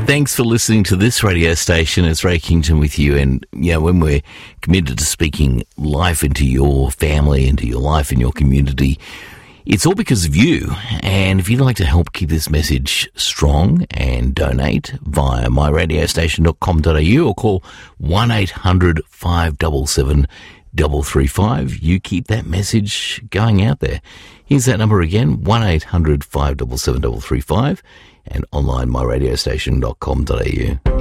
Thanks for listening to this radio station. It's Ray Kington with you. And, when we're committed to speaking life into your family, into your life, in your community, it's all because of you. And if you'd like to help keep this message strong and donate via myradiostation.com.au or call 1-800-577-335, you keep that message going out there. Here's that number again, 1-800-577-335, and online myradiostation.com.au.